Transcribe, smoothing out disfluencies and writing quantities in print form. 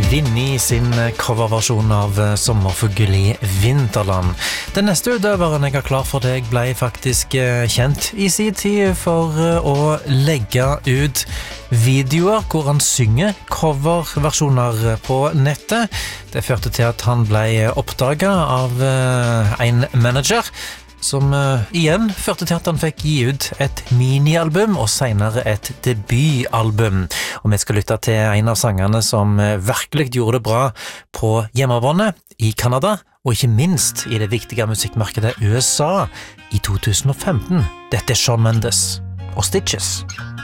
Vinnie sin coverversjon av Sommerfugl i Vinterland. Den neste utøveren jeg har klar for deg ble faktisk kjent i sin tid for å legge ut videoer hvor han synger coverversjoner på nettet. Det førte til at han ble oppdaget av en manager, som igjen førte til at han fikk gi ut et minialbum og senere et debutalbum. Og vi skal lytte til en av sangene som virkelig gjorde det bra på hjemmebane i Kanada, og ikke minst i det viktige musikkmarkedet USA i 2015. Dette er Shawn Mendes og Stitches.